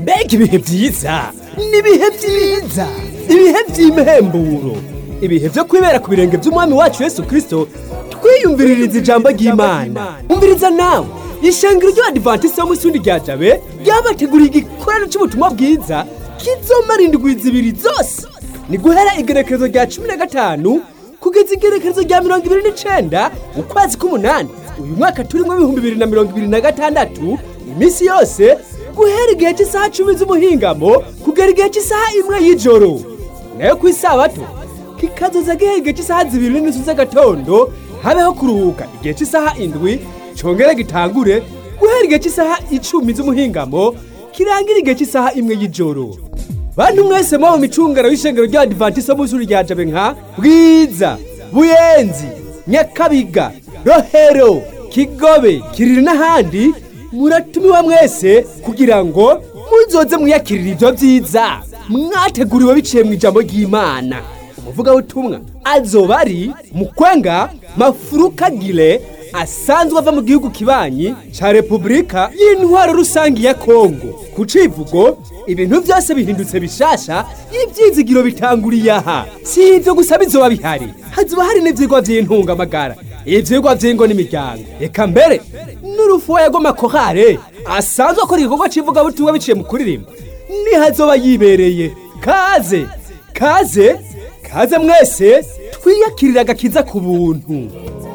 mbega ibihe byiza n'ibihe byiza ibihe by'imhemburo ibihe byo kwibera ku birenge by'umwami wacu Yesu Kristo twiyumviririza ijambo ry'Imana umviriza nawe ishengero ry'Abadiventiste bo mu Isundi rya Jabe ryabateguriye igikorano cy'ubutumwa bwiza kizomara indwi zibiri zose ni guhera igerekerezo rya 15 kugeza igerekerezo rya 29 ukwezi k'umunani uyu mwaka turimo 2026 iminsi yose guhera igihe cy'isaha 10 z'umuhingamo kugera igihe cy'isaha 1 y'ijoro nayo ku isabato kikazoza igihe cy'isaha 2 z'agatondo habeho kuruhuka igihe cy'isaha 7 congera gitangure guhera igihe cy'isaha 10 z'umuhingamo kirangira igihe cy'isaha 1 y'ijoro. Bantu mwese mu micungara y'ishengero ry'Abadiventiste bo mu Isundi rya Jabe nka Bwiza, Buyenzi, Nyakabiga, Rohero, Kigobe, Kiriri n'ahandi muratumiwa mwese kugira ngo muzoze mwiyakirira ibyo byiza mwateguriwe biciye mu ijambo ry'Imana. Umuvuga butumwa azoba ari Mukwenga Mafurukagire asanzwe ava mu gihugu kibanyi ca Republika y'Intwaro Rusangi ya Kongo. Ku civugo ibintu byose bihindutse bishasha ibyizigiro bitanguriye aha. Si ibyo gusa bizoba bihari, hazoba hari n'ivyigwa by'intunga magara, ivyigwa by'ingo n'imiryango, eka mbere n'urufuwa yagoma kohare asanzwe akora igikorwa civuga butumwa biciye mu kuririmba ni hazoba yibereye. Kaze mwese twiyakirira agakiza ku buntu.